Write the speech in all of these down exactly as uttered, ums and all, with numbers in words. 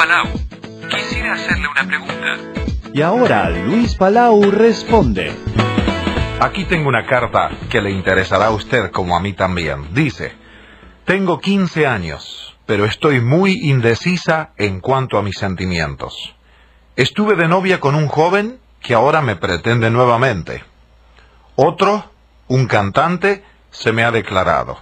Palau. Quisiera hacerle una pregunta. Y ahora Luis Palau responde. Aquí tengo una carta que le interesará a usted como a mí también. Dice: tengo quince años, pero estoy muy indecisa en cuanto a mis sentimientos. Estuve de novia con un joven que ahora me pretende nuevamente. Otro, un cantante, se me ha declarado.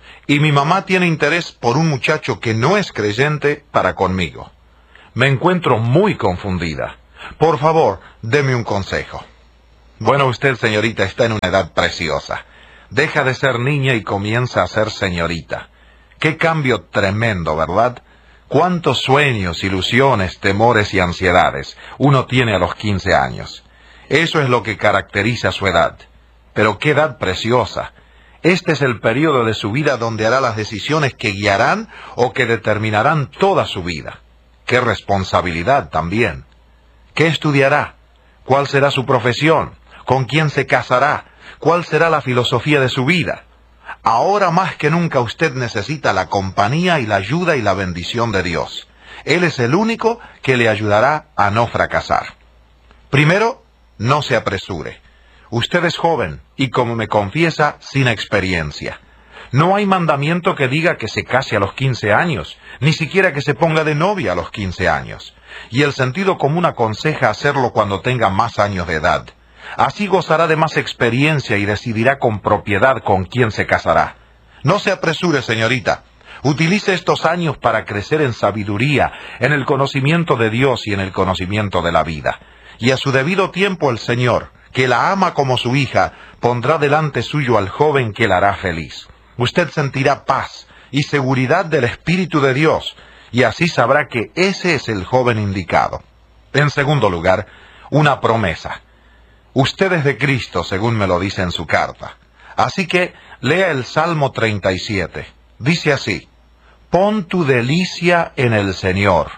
Y mi mamá tiene interés por un muchacho que no es creyente para conmigo. Me encuentro muy confundida. Por favor, deme un consejo. Bueno, usted, señorita, está en una edad preciosa. Deja de ser niña y comienza a ser señorita. Qué cambio tremendo, ¿verdad? Cuántos sueños, ilusiones, temores y ansiedades uno tiene a los quince años. Eso es lo que caracteriza su edad. Pero qué edad preciosa. Este es el periodo de su vida donde hará las decisiones que guiarán o que determinarán toda su vida. Qué responsabilidad también. ¿Qué estudiará? ¿Cuál será su profesión? ¿Con quién se casará? ¿Cuál será la filosofía de su vida? Ahora más que nunca usted necesita la compañía y la ayuda y la bendición de Dios. Él es el único que le ayudará a no fracasar. Primero, no se apresure. Usted es joven y, como me confiesa, sin experiencia. No hay mandamiento que diga que se case a los quince años, ni siquiera que se ponga de novia a los quince años. Y el sentido común aconseja hacerlo cuando tenga más años de edad. Así gozará de más experiencia y decidirá con propiedad con quién se casará. No se apresure, señorita. Utilice estos años para crecer en sabiduría, en el conocimiento de Dios y en el conocimiento de la vida. Y a su debido tiempo el Señor, que la ama como su hija, pondrá delante suyo al joven que la hará feliz. Usted sentirá paz y seguridad del Espíritu de Dios, y así sabrá que ese es el joven indicado. En segundo lugar, una promesa. Usted es de Cristo, según me lo dice en su carta. Así que lea el Salmo treinta y siete. Dice así: pon tu delicia en el Señor,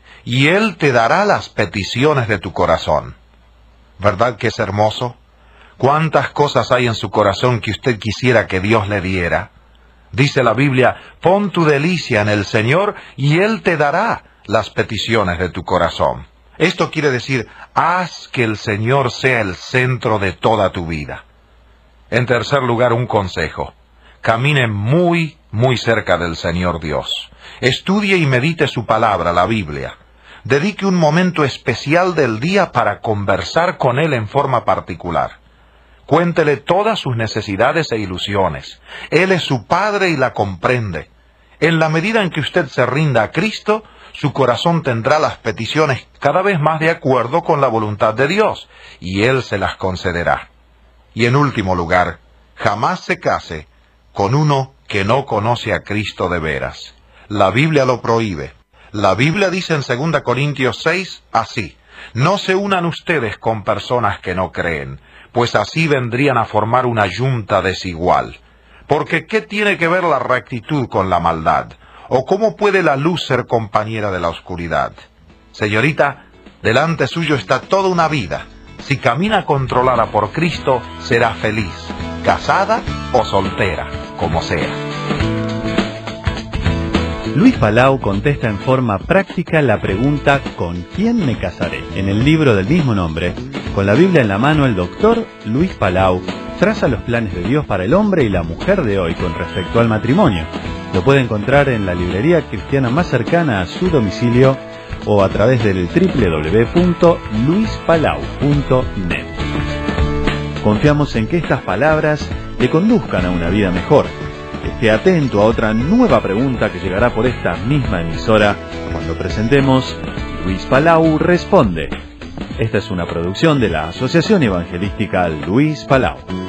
y Él te dará las peticiones de tu corazón. ¿Verdad que es hermoso? ¿Cuántas cosas hay en su corazón que usted quisiera que Dios le diera? Dice la Biblia: pon tu delicia en el Señor, y Él te dará las peticiones de tu corazón. Esto quiere decir, haz que el Señor sea el centro de toda tu vida. En tercer lugar, un consejo. Camine muy, muy cerca del Señor Dios. Estudie y medite su palabra, la Biblia. Dedique un momento especial del día para conversar con Él en forma particular. Cuéntele todas sus necesidades e ilusiones. Él es su Padre y la comprende. En la medida en que usted se rinda a Cristo, su corazón tendrá las peticiones cada vez más de acuerdo con la voluntad de Dios, y Él se las concederá. Y en último lugar, jamás se case con uno que no conoce a Cristo de veras. La Biblia lo prohíbe. La Biblia dice en segunda Corintios seis, así: no se unan ustedes con personas que no creen, pues así vendrían a formar una yunta desigual. Porque ¿qué tiene que ver la rectitud con la maldad? ¿O cómo puede la luz ser compañera de la oscuridad? Señorita, delante suyo está toda una vida. Si camina controlada por Cristo, será feliz, casada o soltera, como sea. Luis Palau contesta en forma práctica la pregunta ¿con quién me casaré? En el libro del mismo nombre, con la Biblia en la mano, el doctor Luis Palau traza los planes de Dios para el hombre y la mujer de hoy con respecto al matrimonio. Lo puede encontrar en la librería cristiana más cercana a su domicilio o a través del doble u doble u doble u punto luis palau punto net. Confiamos en que estas palabras le conduzcan a una vida mejor. Esté atento a otra nueva pregunta que llegará por esta misma emisora cuando presentemos Luis Palau Responde. Esta es una producción de la Asociación Evangelística Luis Palau.